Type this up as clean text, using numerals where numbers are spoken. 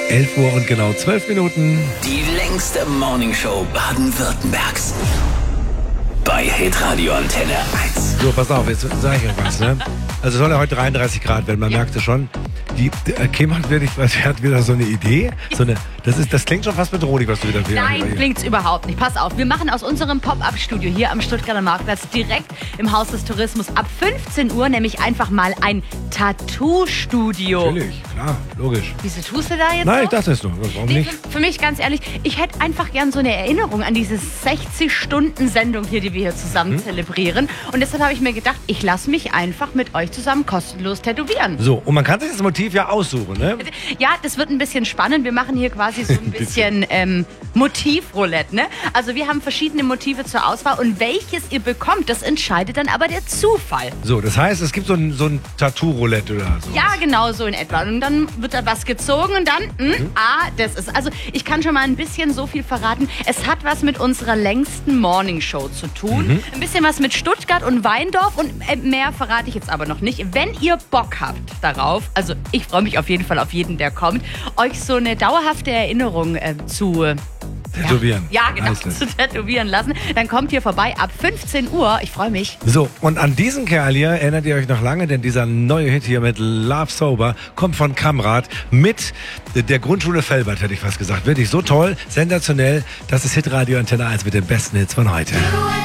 11 Uhr und genau 12 Minuten. Die längste Morningshow Baden-Württembergs. Bei Hitradio Antenne 1. So, pass auf, jetzt sage ich euch was, ne? Also soll ja heute 33 Grad werden, man merkt es schon. Kim hat wieder so eine Idee. Das klingt schon fast bedrohlich, was du wieder willst. Nein, klingt's überhaupt nicht. Pass auf, wir machen aus unserem Pop-Up-Studio hier am Stuttgarter Marktplatz direkt im Haus des Tourismus ab 15 Uhr nämlich einfach mal ein Tattoo-Studio. Natürlich, klar, logisch. Wieso tust du da jetzt Nein, so? ich dachte es nur. Warum nicht? Für mich ganz ehrlich, ich hätte einfach gern so eine Erinnerung an diese 60-Stunden-Sendung hier, die wir hier zusammen zelebrieren. Und deshalb habe ich mir gedacht, ich lasse mich einfach mit euch zusammen kostenlos tätowieren. So, und man kann sich das Motiv ja aussuchen, ne? Ja, das wird ein bisschen spannend. Wir machen hier quasi so ein bisschen Motivroulette, ne? Also wir haben verschiedene Motive zur Auswahl und welches ihr bekommt, das entscheidet dann aber der Zufall. So, das heißt, es gibt so ein Tattoo-Roulette oder so. Ja, genau so in etwa. Und dann wird da was gezogen und dann, das ist. Also ich kann schon mal ein bisschen so viel verraten. Es hat was mit unserer längsten Morningshow zu tun. Ein bisschen was mit Stuttgart und Weindorf und mehr verrate ich jetzt aber noch nicht. Wenn ihr Bock habt darauf, also ich freue mich auf jeden Fall auf jeden, der kommt, euch so eine dauerhafte Erinnerung zu tätowieren. Ja, genau, Heißt es. zu tätowieren lassen. Dann kommt ihr vorbei ab 15 Uhr. Ich freue mich. So, und an diesen Kerl hier erinnert ihr euch noch lange, denn dieser neue Hit hier mit Love Sober kommt von Kamrat mit der Grundschule Velbert, hätte ich fast gesagt. Wirklich so toll, sensationell. Das ist Hitradio Antenne 1 mit den besten Hits von heute.